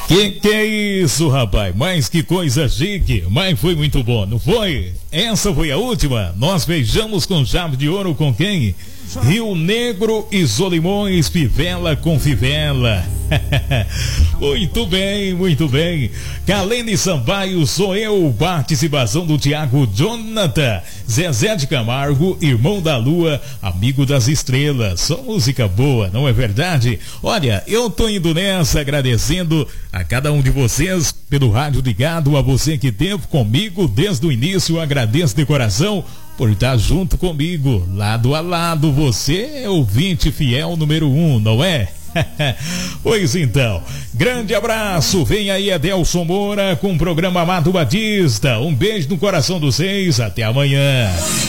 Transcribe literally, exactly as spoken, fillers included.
Que que é isso, rapaz? Mas que coisa chique. Mas foi muito bom, não foi? Essa foi a última. Nós beijamos com chave de ouro com quem? Rio Negro e Solimões, Fivela com Fivela. Muito bem, muito bem. Kalene Sampaio, sou eu. Participação do Tiago Jonathan. Zezé de Camargo, irmão da lua, amigo das estrelas. Só música boa, não é verdade? Olha, eu tô indo nessa, agradecendo a cada um de vocês pelo rádio ligado, a você que teve comigo desde o início. Agradeço de coração por estar junto comigo, lado a lado. Você é ouvinte fiel número um, não é? Pois então, grande abraço. Vem aí Adelson Moura com o programa Amado Batista. Um beijo no coração dos seis. Até amanhã.